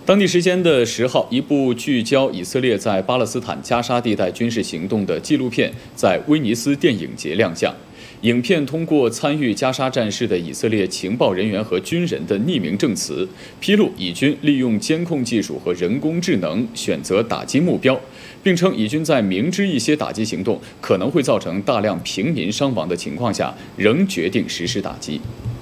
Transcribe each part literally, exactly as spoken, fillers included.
当地时间的十号，一部聚焦以色列在巴勒斯坦加沙地带军事行动的纪录片在威尼斯电影节亮相。影片通过参与加沙战事的以色列情报人员和军人的匿名证词，披露以军利用监控技术和人工智能选择打击目标，并称以军在明知一些打击行动可能会造成大量平民伤亡的情况下，仍决定实施打击。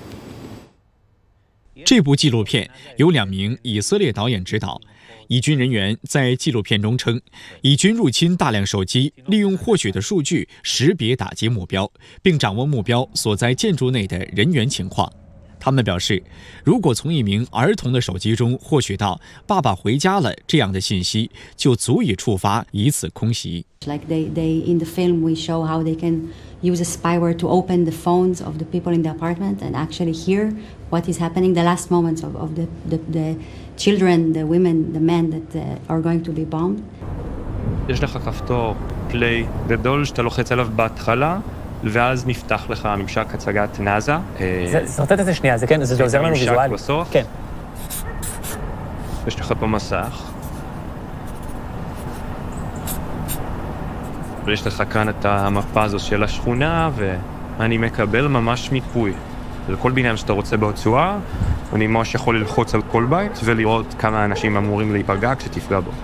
这部纪录片由两名以色列导演执导。以军人员在纪录片中称，以军入侵大量手机，利用获取的数据识别打击目标，并掌握目标所在建筑内的人员情况。他们表示，如果从一名儿童的手机中获取到“爸爸回家了”这样的信息，就足以触发一次空袭。 Like they, they in the film, we show how they can use a spyware to open the phones of the people in the apartment and actually hear what is happening, the last moments of, of the, the, the children, the women, the men that uh, are going to be bombed. יש לך כפתור פליי גדול שאתה לוחץ עליו בהתחלה, ואז נפתח לך ממשק הצגת נאזה. סרטט את זה שנייה, זה כן, זה עוזר לנו ויזואלי. בסוף. כן. יש לך פה מסך. ויש לך כאן את המפה הזו של השכונה, ואני מקבל ממש מיפוי. לכל בניין שאתה רוצה בהוצאה, אני ממש יכול ללחוץ על כל בית ולראות כמה אנשים אמורים להיפגע כשתפגע בו.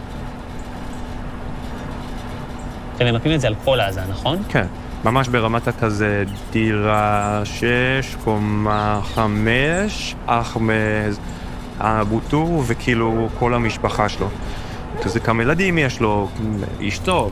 אתם מפים את זה על כל עזה, נכון? כן. ממש ברמת הכזה דירה שש, קומה חמש, אחמד, אבוטו וכאילו כל המשפחה שלו. כזה כמה ילדים יש לו, אשתו.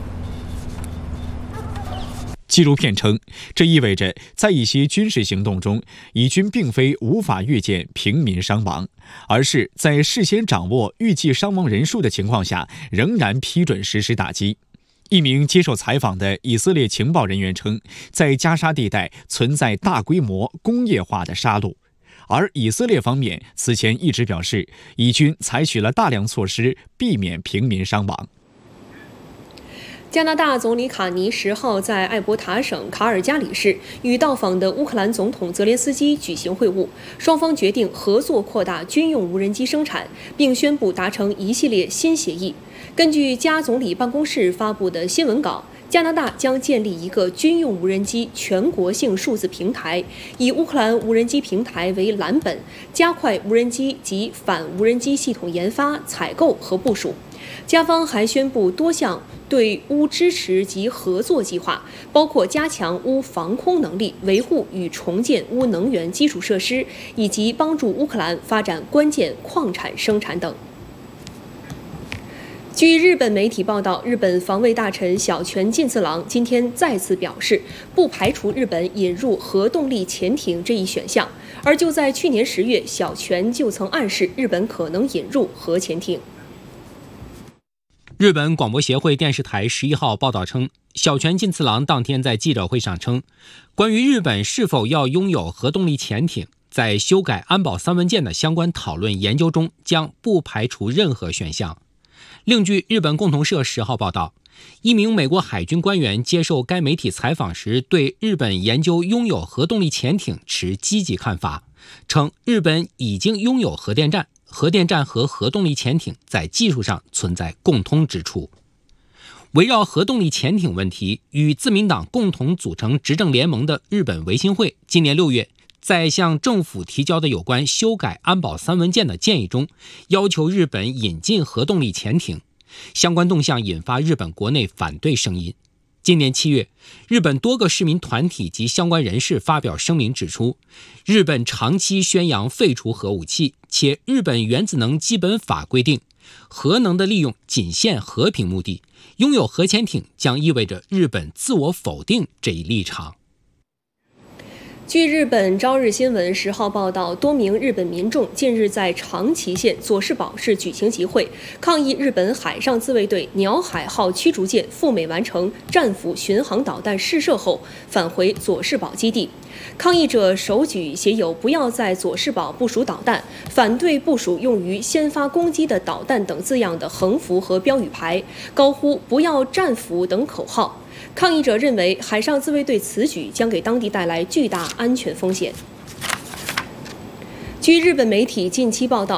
纪录片称，这意味着在一些军事行动中，以军并非无法预见平民伤亡，而是在事先掌握预计伤亡人数的情况下，仍然批准实施打击。一名接受采访的以色列情报人员称，在加沙地带存在大规模工业化的杀戮，而以色列方面此前一直表示，以军采取了大量措施避免平民伤亡。 加拿大总理卡尼十号在艾伯塔省卡尔加里市与到访的乌克兰总统泽连斯基举行会晤，双方决定合作扩大军用无人机生产，并宣布达成一系列新协议。根据加总理办公室发布的新闻稿，加拿大将建立一个军用无人机全国性数字平台，以乌克兰无人机平台为蓝本，加快无人机及反无人机系统研发、采购和部署。加方还宣布多项对乌支持及合作计划，包括加强乌防空能力、维护与重建乌能源基础设施，以及帮助乌克兰发展关键矿产生产等。据日本媒体报道，日本防卫大臣小泉进次郎今天再次表示，不排除日本引入核动力潜艇这一选项。而就在去年十月，小泉就曾暗示日本可能引入核潜艇。 日本广播协会电视台十一号报道称，小泉进次郎当天在记者会上称，关于日本是否要拥有核动力潜艇，在修改安保三文件的相关讨论研究中，将不排除任何选项。另据日本共同社十号报道，一名美国海军官员接受该媒体采访时，对日本研究拥有核动力潜艇持积极看法，称日本已经拥有核电站，核电站和核动力潜艇在技术上存在共通之处。围绕核动力潜艇问题，与自民党共同组成执政联盟的日本维新会今年六月在向政府提交的有关修改安保三文件的建议中，要求日本引进核动力潜艇，相关动向引发日本国内反对声音。今年七月，日本多个市民团体及相关人士发表声明指出，日本长期宣扬废除核武器，且日本原子能基本法规定，核能的利用仅限和平目的，拥有核潜艇将意味着日本自我否定这一立场。 据日本朝日新闻十号报道，多名日本民众近日在长崎县佐世保市举行集会，抗议日本海上自卫队鸟海号驱逐舰赴美完成战斧巡航导弹试射后返回佐世保基地。抗议者手举写有"不要在佐世保部署导弹，反对部署用于先发攻击的导弹"等字样的横幅和标语牌，高呼"不要战斧"等口号。抗议者认为，海上自卫队此举将给当地带来巨大安全风险。据日本媒体近期报道，